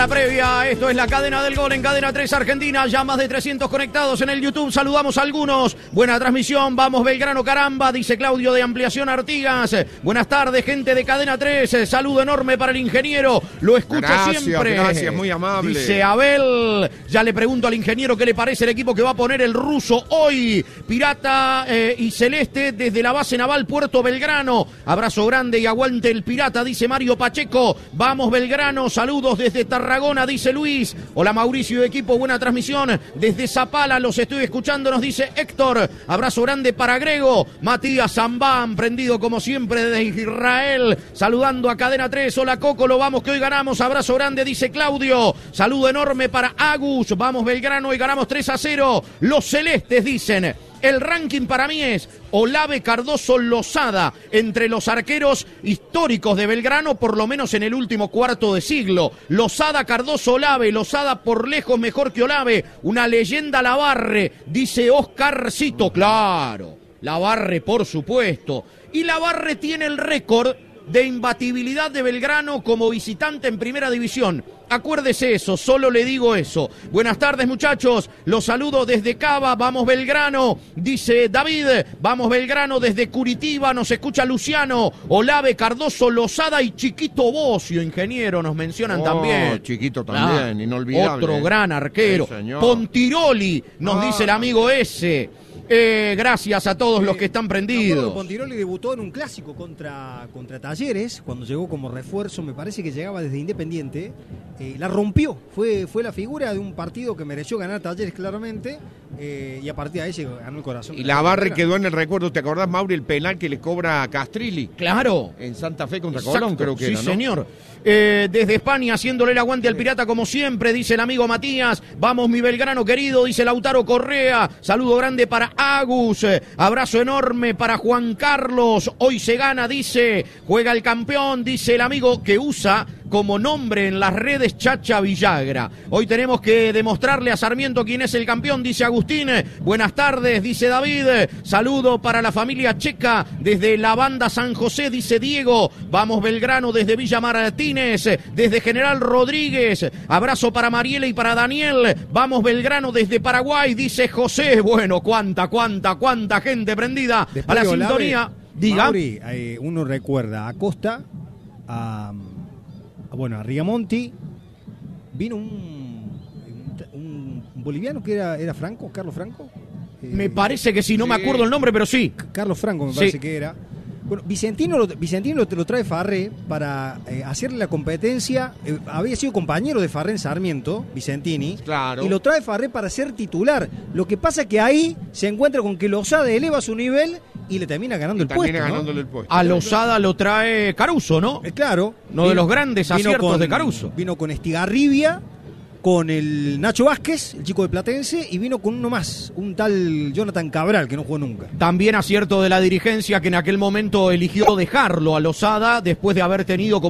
La previa, esto es la cadena del gol en Cadena 3 Argentina, ya más de 300 conectados en el YouTube, saludamos a algunos, buena transmisión, vamos Belgrano caramba, dice Claudio de Ampliación Artigas, buenas tardes gente de Cadena 3, saludo enorme para el ingeniero, lo escucho siempre. Gracias, muy amable. Dice Abel, ya le pregunto al ingeniero qué le parece el equipo que va a poner el ruso hoy, Pirata y Celeste desde la base naval Puerto Belgrano, abrazo grande y aguante el Pirata, dice Mario Pacheco, vamos Belgrano, saludos desde Tarragona, dice Luis. Hola Mauricio y equipo, buena transmisión desde Zapala, los estoy escuchando, nos dice Héctor. Abrazo grande para Grego. Matías Zambán, prendido como siempre desde Israel, saludando a Cadena 3. Hola Coco, lo vamos que hoy ganamos. Abrazo grande, dice Claudio. Saludo enorme para Agus. Vamos Belgrano y ganamos 3-0. Los celestes dicen. El ranking para mí es Olave, Cardoso, Losada, entre los arqueros históricos de Belgrano, por lo menos en el último cuarto de siglo. Losada, Cardoso, Olave, Losada por lejos mejor que Olave, una leyenda Lavarre, dice Oscarcito, claro, Lavarre por supuesto. Y Lavarre tiene el récord de imbatibilidad de Belgrano como visitante en primera división. Acuérdese eso, solo le digo eso. Buenas tardes muchachos, los saludo desde Cava, vamos Belgrano, dice David, vamos Belgrano desde Curitiba, nos escucha Luciano, Olave, Cardoso, Losada y Chiquito Bocio, ingeniero, nos mencionan también. Chiquito también, inolvidable. Otro gran arquero. Sí, Pontiroli, nos dice el amigo ese. Gracias a todos los que están prendidos. Pontiroli debutó en un clásico contra Talleres, cuando llegó como refuerzo, me parece que llegaba desde Independiente, la rompió, fue la figura de un partido que mereció ganar Talleres claramente, y a partir de ahí se ganó el corazón. Y Lavarre quedó en el recuerdo, ¿te acordás, Mauri, el penal que le cobra a Castrilli? Claro. En Santa Fe contra Colón, creo que sí, era, ¿no? Señor. Desde España, haciéndole el aguante al Pirata como siempre, dice el amigo Matías. Vamos mi Belgrano querido, dice Lautaro Correa. Saludo grande para Agus. Abrazo enorme para Juan Carlos. Hoy se gana, dice. Juega el campeón, dice el amigo que usa como nombre en las redes Chacha Villagra. Hoy tenemos que demostrarle a Sarmiento quién es el campeón, dice Agustín. Buenas tardes, dice David. Saludo para la familia checa desde la banda San José, dice Diego. Vamos Belgrano desde Villa Martínez, desde General Rodríguez. Abrazo para Mariela y para Daniel. Vamos Belgrano desde Paraguay, dice José. Bueno, cuánta gente prendida. Después a la sintonía. Diga. Mauri, uno recuerda a Costa, a Rigamonti, vino un boliviano que era Franco, Carlos Franco. Me parece que sí, no me acuerdo el nombre, pero sí. Carlos Franco me parece que era. Bueno, Vicentino lo trae Farré para hacerle la competencia. Había sido compañero de Farré en Sarmiento, Vicentini. Claro. Y lo trae Farré para ser titular. Lo que pasa es que ahí se encuentra con que Losada eleva su nivel y le termina ganando el puesto. A Losada lo trae Caruso, ¿no? Claro. Uno de los grandes aciertos de Caruso. Vino con Estigarribia, con el Nacho Vázquez, el chico de Platense, y vino con uno más, un tal Jonathan Cabral, que no jugó nunca. También acierto de la dirigencia que en aquel momento eligió dejarlo a Losada después de haber tenido como